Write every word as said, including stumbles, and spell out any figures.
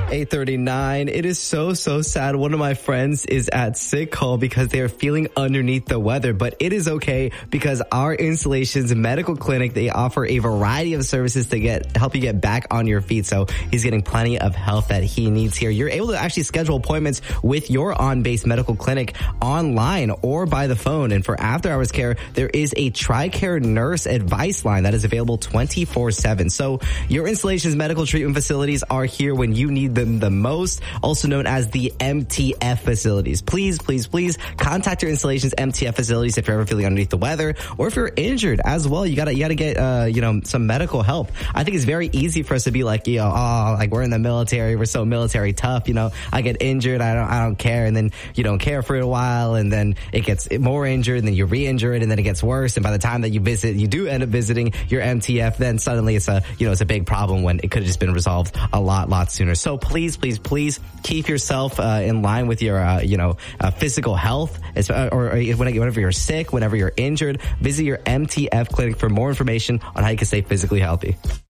eight thirty-nine. It is so, so sad. One of my friends is at sick call because they're feeling underneath the weather, but it is okay because our Installations Medical Clinic, they offer a variety of services to get help you get back on your feet. So he's getting plenty of help that he needs here. You're able to actually schedule appointments with your on-base medical clinic online or by the phone. And for after hours care, there is a TRICARE nurse advice line that is available twenty-four seven. So your Installations medical treatment facilities are here when you need them the most, also known as the M T F facilities. Please, please, please contact your Installations M T F facilities if you're ever feeling underneath the weather or if you're injured as well. You gotta, you gotta get, uh, you know, some medical help. I think it's very easy for us to be like, you know, oh, like we're in the military, we're so military tough, you know, I get injured, I don't, I don't care. And then you don't care for a while and then it gets more injured and then you re-injure it and then it gets worse. And by the time that you visit, you do end up visiting your M T F, then suddenly it's a, you know, it's a big problem when it could have just been resolved a lot, lot sooner. So please, please, please keep yourself uh, in line with your, uh, you know, uh, physical health, or, or whenever you're sick, whenever you're injured. Visit your M T F clinic for more information on how you can stay physically healthy.